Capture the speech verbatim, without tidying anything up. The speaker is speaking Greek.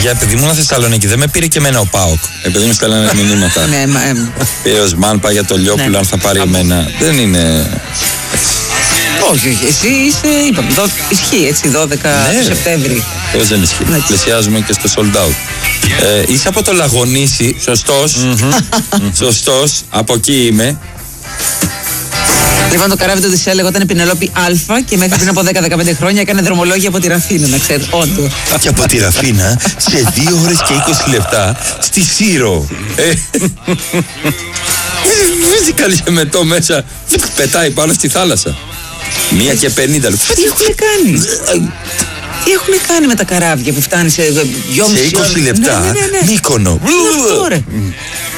Για παιδί μου, Θεσσαλονίκη δεν με πήρε και εμένα ο ΠΑΟΚ. Επειδή μου στέλνανε μηνύματα. Ναι, μα. Πήρε ο Σμάν, πάει για το Λιόπουλο, αν θα πάρει εμένα. Δεν είναι. Όχι, όχι. Εσύ είσαι, είπαμε, ισχύει έτσι, δώδεκα του Σεπτέμβρη. Πώς δεν ισχύει. Πλησιάζουμε και στο sold out. Ε, είσαι από το Λαγονήσι, σωστός. Σωστός, από εκεί είμαι. Λοιπόν, το καράβι του Οδυσσέα λεγόταν Πινελόπη Α και μέχρι πριν από δέκα με δεκαπέντε χρόνια έκανε δρομολόγια από τη Ραφίνα, να ξέρετε. Όντως. Και από τη Ραφίνα σε δύο ώρες και είκοσι λεπτά στη Σύρο. Βάζει καλή μετό μέσα, πετάει πάνω στη θάλασσα. Μία και πενήντα λεπτά. Τι έχουν κάνει. Τι έχουν κάνει με τα καράβια που φτάνει σε δυόμισι σε είκοσι λεπτά. Ναι, ναι, ναι, ναι. Μύκονο.